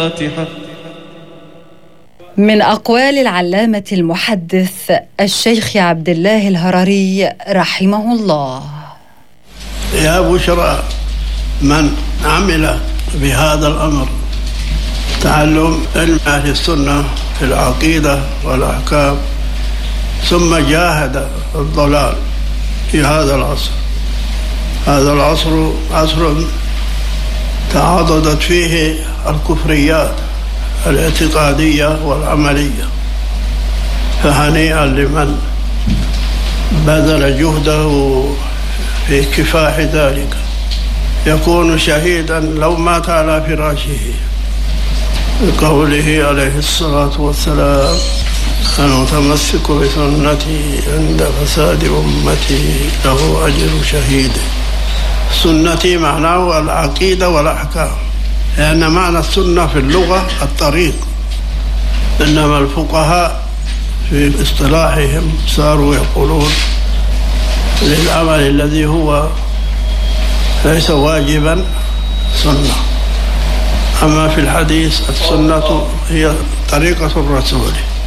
من أقوال العلامة المحدث الشيخ عبد الله الهرري رحمه الله: يا بشرى من عمل بهذا الأمر، تعلم علم أهل السنة في العقيدة والأحكام، ثم جاهد الضلال في هذا العصر. هذا العصر عصر تعاضدت فيه الكفريات الاعتقادية والعملية، فهنيئا لمن بذل جهده في كفاح ذلك، يكون شهيدا لو مات على فراشه، بقوله عليه الصلاة والسلام: المتمسك بسنتي عند فساد أمتي له أجر شهيد. سنتي معناه العقيدة والأحكام، لأن معنى السنة في اللغة الطريق، إنما الفقهاء في اصطلاحهم صاروا يقولون للعمل الذي هو ليس واجبا سنة. أما في الحديث السنة هي طريقة الرسول.